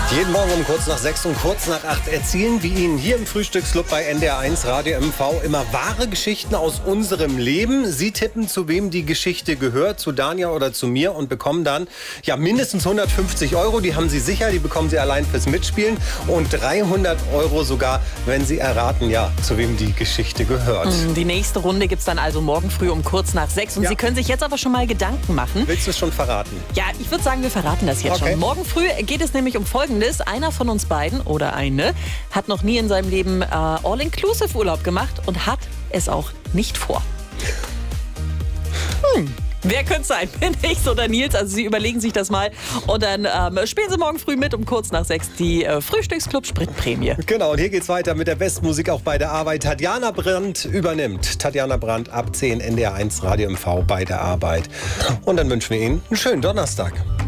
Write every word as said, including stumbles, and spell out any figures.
Jeden Morgen um kurz nach sechs und kurz nach acht erzählen wir Ihnen hier im Frühstücksclub bei N D R eins Radio M V immer wahre Geschichten aus unserem Leben. Sie tippen, zu wem die Geschichte gehört, zu Dania oder zu mir, und bekommen dann ja mindestens hundertfünfzig Euro. Die haben Sie sicher, die bekommen Sie allein fürs Mitspielen, und dreihundert Euro sogar, wenn Sie erraten, ja, zu wem die Geschichte gehört. Die nächste Runde gibt es dann also morgen früh um kurz nach sechs. Und ja. Sie können sich jetzt aber schon mal Gedanken machen. Willst du es schon verraten? Ja, ich würde sagen, wir verraten das jetzt Okay. schon. Morgen früh geht es nämlich um Folgendes. Einer von uns beiden oder eine hat noch nie in seinem Leben äh, All-Inclusive-Urlaub gemacht und hat es auch nicht vor. Hm. Wer könnte es sein? Bin ich oder Nils? Also Sie überlegen sich das mal. Und dann ähm, spielen Sie morgen früh mit um kurz nach sechs die äh, Frühstücksclub-Spritprämie. Genau, und hier geht's weiter mit der Bestmusik auch bei der Arbeit. Tatjana Brandt übernimmt. Tatjana Brandt ab zehn N D R eins Radio M V bei der Arbeit. Und dann wünschen wir Ihnen einen schönen Donnerstag.